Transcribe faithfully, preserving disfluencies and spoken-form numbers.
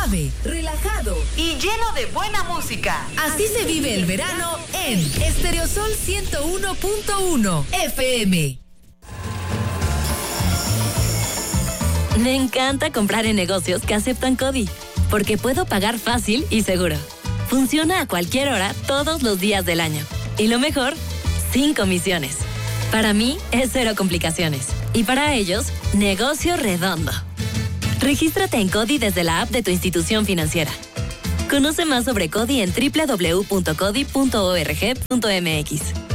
suave, relajado y lleno de buena música. Así se vive el verano en Estereosol ciento uno punto uno F M. Me encanta comprar en negocios que aceptan CODI, porque puedo pagar fácil y seguro. Funciona a cualquier hora, todos los días del año. Y lo mejor, sin comisiones. Para mí, es cero complicaciones. Y para ellos, negocio redondo. Regístrate en CODI desde la app de tu institución financiera. Conoce más sobre CODI en doble u doble u doble u punto codi punto org punto m x.